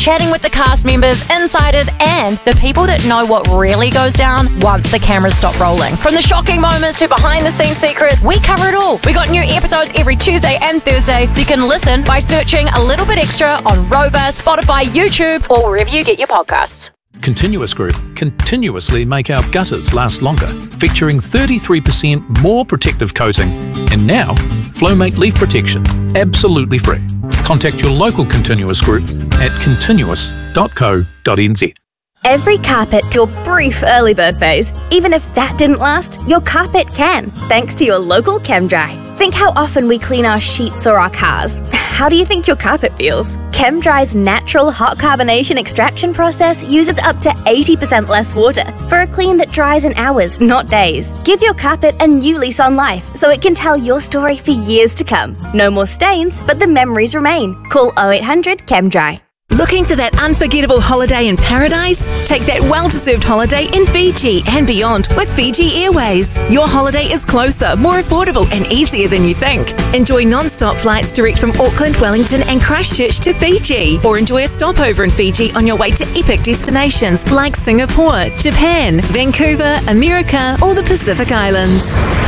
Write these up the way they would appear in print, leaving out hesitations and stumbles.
chatting with the cast members, insiders, and the people that know what really goes down once the cameras stop rolling. From the shocking moments to behind-the-scenes secrets, we cover it all. We got new episodes every Tuesday and Thursday, so you can listen by searching A Little Bit Extra on Rover, Spotify, YouTube, or wherever you get your podcasts. Continuous Group continuously make our gutters last longer, featuring 33% more protective coating, and now Flowmate Leaf Protection, absolutely free. Contact your local Continuous Group at continuous.co.nz. Every carpet to a brief early bird phase. Even if that didn't last, your carpet can, thanks to your local ChemDry. Think how often we clean our sheets or our cars. How do you think your carpet feels? ChemDry's natural hot carbonation extraction process uses up to 80% less water for a clean that dries in hours, not days. Give your carpet a new lease on life so it can tell your story for years to come. No more stains, but the memories remain. Call 0800 ChemDry. Looking for that unforgettable holiday in paradise? Take that well-deserved holiday in Fiji and beyond with Fiji Airways. Your holiday is closer, more affordable and easier than you think. Enjoy non-stop flights direct from Auckland, Wellington and Christchurch to Fiji. Or enjoy a stopover in Fiji on your way to epic destinations like Singapore, Japan, Vancouver, America or the Pacific Islands.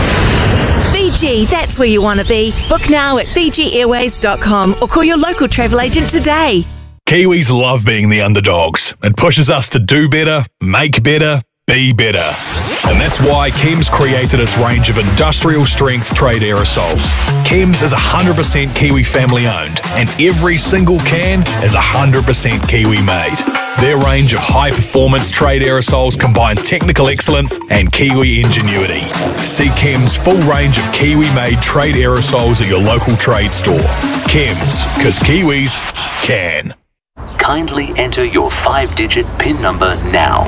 Fiji, that's where you want to be. Book now at FijiAirways.com or call your local travel agent today. Kiwis love being the underdogs. It pushes us to do better, make better, be better. And that's why Chems created its range of industrial strength trade aerosols. Chems is 100% Kiwi family owned, and every single can is 100% Kiwi made. Their range of high performance trade aerosols combines technical excellence and Kiwi ingenuity. See Chems' full range of Kiwi made trade aerosols at your local trade store. Chems, because Kiwis can. Kindly enter your 5-digit PIN number now.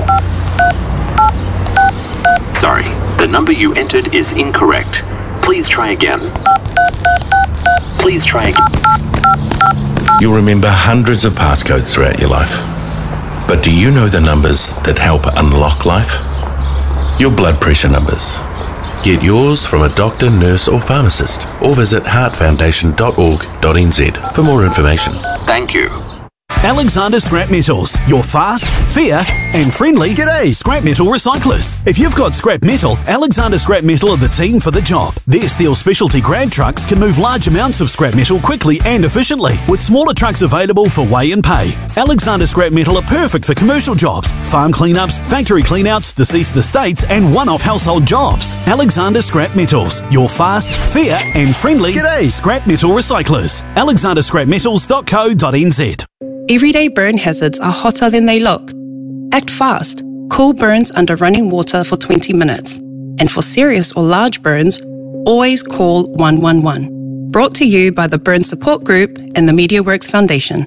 Sorry, the number you entered is incorrect. Please try again. Please try again. You'll remember hundreds of passcodes throughout your life. But do you know the numbers that help unlock life? Your blood pressure numbers. Get yours from a doctor, nurse or pharmacist, or visit heartfoundation.org.nz for more information. Thank you. Alexander Scrap Metals, your fast, fair and friendly scrap metal recyclers. If you've got scrap metal, Alexander Scrap Metal are the team for the job. Their steel specialty grab trucks can move large amounts of scrap metal quickly and efficiently, with smaller trucks available for weigh and pay. Alexander Scrap Metal are perfect for commercial jobs, farm cleanups, factory cleanouts, deceased estates and one-off household jobs. Alexander Scrap Metals, your fast, fair and friendly scrap metal recyclers. alexanderscrapmetals.co.nz. Everyday burn hazards are hotter than they look. Act fast. Cool burns under running water for 20 minutes. And for serious or large burns, always call 111. Brought to you by the Burn Support Group and the MediaWorks Foundation.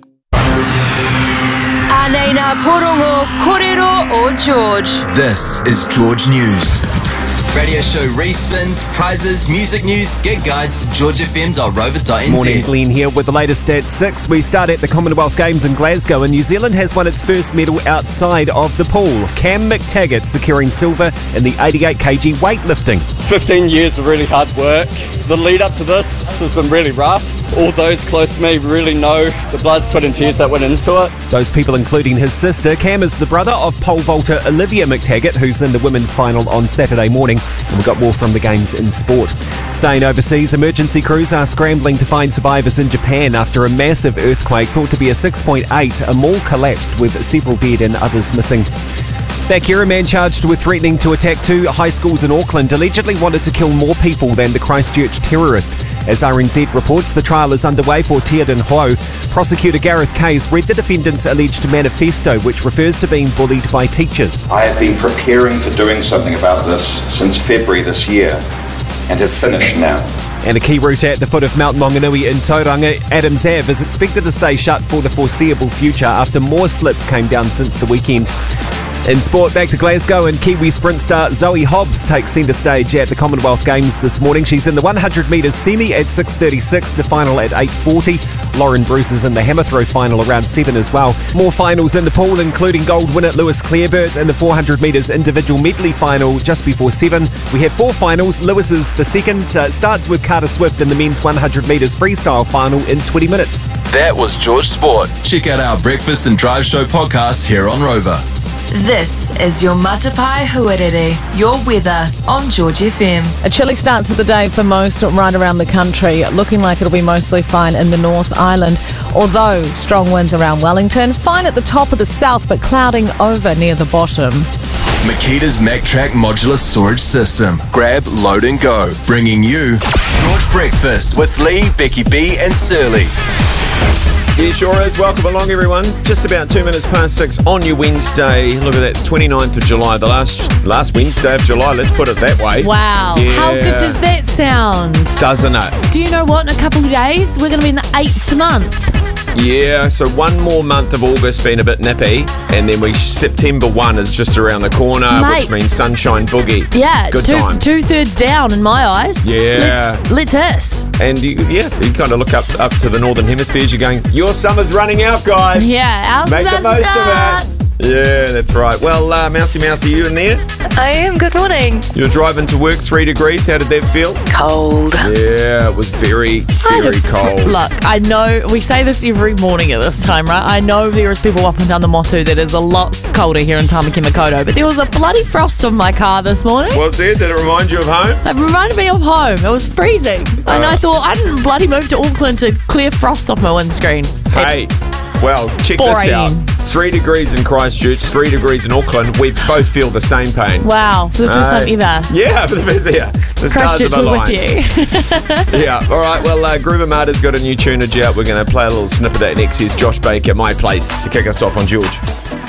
Anena Porongo Korero o George. This is George News. Radio show respins, prizes, music news, gig guides, georgefm.rover.nz. Morning, Glenn here with the latest at 6. We start at the Commonwealth Games in Glasgow, and New Zealand has won its first medal outside of the pool. Cam McTaggart securing silver in the 88 kg weightlifting. 15 years of really hard work. The lead up to this has been really rough. All those close to me really know the blood, sweat and tears that went into it. Those people including his sister. Cam is the brother of pole vaulter Olivia McTaggart, who's in the women's final on Saturday morning. And we've got more from the Games in sport. Staying overseas, emergency crews are scrambling to find survivors in Japan after a massive earthquake thought to be a 6.8. A mall collapsed with several dead and others missing. Back here, a man charged with threatening to attack 2 high schools in Auckland allegedly wanted to kill more people than the Christchurch terrorist. As RNZ reports, the trial is underway for Tiadin Ho. Prosecutor Gareth Case read the defendant's alleged manifesto, which refers to being bullied by teachers. I have been preparing for doing something about this since February this year and have finished now. And a key route at the foot of Mount Maunganui in Tauranga, Adams Ave, is expected to stay shut for the foreseeable future after more slips came down since the weekend. In sport, back to Glasgow, and Kiwi sprint star Zoe Hobbs takes centre stage at the Commonwealth Games this morning. She's in the 100 metres semi at 6:36, the final at 8:40. Lauren Bruce is in the hammer throw final around 7 as well. More finals in the pool, including gold winner Lewis Clareburt in the 400 metres individual medley final just before 7. We have 4 finals. Lewis is the second. Starts with Carter Swift in the men's 100 metres freestyle final in 20 minutes. That was George Sport. Check out our Breakfast and Drive Show podcast here on Rover. This is your Matapai Huarere, your weather on George FM. A chilly start to the day for most right around the country, looking like it'll be mostly fine in the North Island, although strong winds around Wellington, fine at the top of the south but clouding over near the bottom. Makita's MacTrack modular storage system. Grab, load and go. Bringing you George Breakfast with Lee, Becky B and Surly. Yeah, sure is. Welcome along, everyone. Just about 2 minutes past 6 on your Wednesday. Look at that, 29th of July, the last Wednesday of July, let's put it that way. Wow. Yeah. How good does that sound? Doesn't it? Do you know what? In a couple of days, we're going to be in the 8th month. Yeah, so one more month of August being a bit nippy, and then September 1 is just around the corner, Mate. which means sunshine boogie. Yeah, Good times. 2/3 down in my eyes. Yeah. Let's hiss. And you kind of look up to the Northern Hemisphere, you're going, your summer's running out, guys. Yeah, ours Make about the most to start. of it. Yeah, that's right. Well, Mousy, you in there? I am. Good morning. You're driving to work, 3 degrees. How did that feel? Cold. Yeah, it was very, very cold. Look, I know we say this every morning at this time, right? I know there is people up and down the Motu that is a lot colder here in Tamaki Makaurau, but there was a bloody frost on my car this morning. Was there? Did it remind you of home? It reminded me of home. It was freezing. And I thought, I didn't bloody move to Auckland to clear frost off my windscreen. Hey, well, check this out. 3 degrees in Christchurch, 3 degrees in Auckland. We both feel the same pain. Wow, for the first time ever. Yeah, for the first time. The stars Christchurch of were align. with you. Yeah, all right. Well, Groove Armada's got a new tunage out. We're going to play a little snip of that next. Here's Josh Baker, My Place, to kick us off on George.